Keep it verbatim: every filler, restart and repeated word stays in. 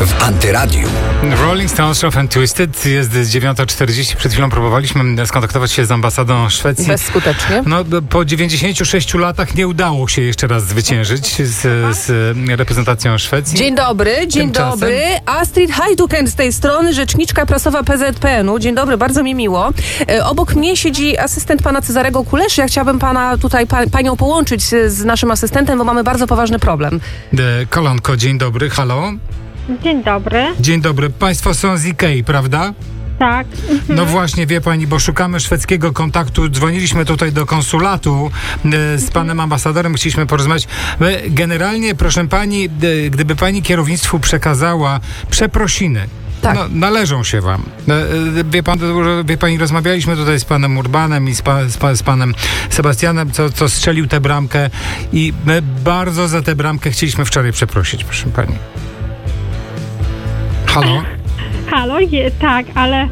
w Antyradiu. Rolling Stones, Rough and Twisted, jest dziewiąta czterdzieści. Przed chwilą próbowaliśmy skontaktować się z ambasadą Szwecji. Bezskutecznie. No, po dziewięćdziesięciu sześciu latach nie udało się jeszcze raz zwyciężyć z, z reprezentacją Szwecji. Dzień dobry, dzień Tymczasem... dobry. Astrid Hajduken z tej strony, rzeczniczka prasowa P Z P N u. Dzień dobry, bardzo mi miło. E, obok mnie siedzi asystent pana Cezarego Kuleszy. Ja chciałabym pana tutaj, pa, panią połączyć z, z naszym asystentem, bo mamy bardzo poważny problem. De, Kolonko, dzień dobry, halo. Dzień dobry. Dzień dobry, państwo są z Ikei, prawda? Tak. No właśnie, wie pani, bo szukamy szwedzkiego kontaktu. Dzwoniliśmy tutaj do konsulatu e, z panem ambasadorem, chcieliśmy porozmawiać. E, Generalnie, proszę pani, e, gdyby pani kierownictwu przekazała przeprosiny, Tak. no, należą się wam. E, e, Wie, pan, wie pani, rozmawialiśmy tutaj z panem Urbanem i z, pa, z, pa, z panem Sebastianem, co, co strzelił tę bramkę, i my bardzo za tę bramkę chcieliśmy wczoraj przeprosić, proszę pani. Halo? Halo, je, tak, ale